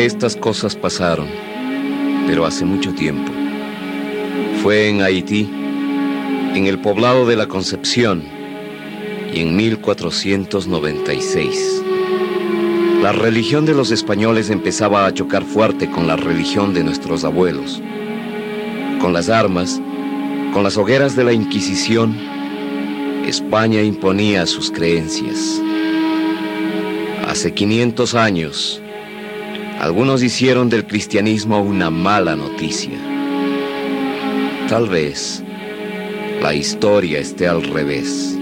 que estas cosas pasaron, pero hace mucho tiempo. Fue en Haití, en el poblado de La Concepción, y en 1496. La religión de los españoles empezaba a chocar fuerte con la religión de nuestros abuelos. Con las armas, con las hogueras de la Inquisición, España imponía sus creencias. Hace 500 años, algunos hicieron del cristianismo una mala noticia. Tal vez la historia esté al revés.